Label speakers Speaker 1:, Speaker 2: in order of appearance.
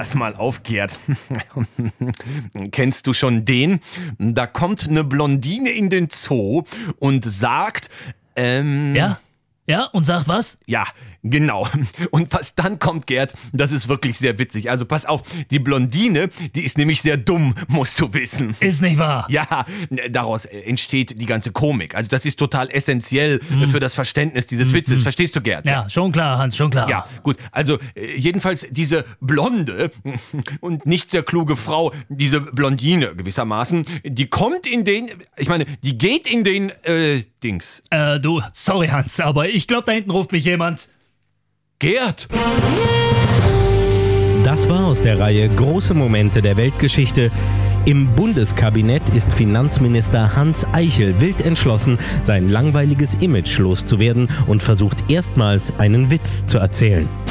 Speaker 1: pass mal auf, Gerd. Kennst du schon den? Da kommt eine Blondine in den Zoo und sagt,
Speaker 2: Ja, und sagt was?
Speaker 1: Ja, genau. Und was dann kommt, Gerd, das ist wirklich sehr witzig. Also pass auf, die Blondine, die ist nämlich sehr dumm, musst du wissen.
Speaker 2: Ist nicht wahr?
Speaker 1: Ja, daraus entsteht die ganze Komik. Also das ist total essentiell für das Verständnis dieses Witzes. Verstehst du, Gerd?
Speaker 2: Ja, schon klar, Hans, schon klar.
Speaker 1: Ja, gut. Also jedenfalls diese blonde und nicht sehr kluge Frau, diese Blondine gewissermaßen, die kommt in den, die geht in den, Dings.
Speaker 2: Sorry, Hans, aber ich glaube, da hinten ruft mich jemand.
Speaker 1: Gerd!
Speaker 3: Das war aus der Reihe Große Momente der Weltgeschichte. Im Bundeskabinett ist Finanzminister Hans Eichel wild entschlossen, sein langweiliges Image loszuwerden und versucht erstmals einen Witz zu erzählen.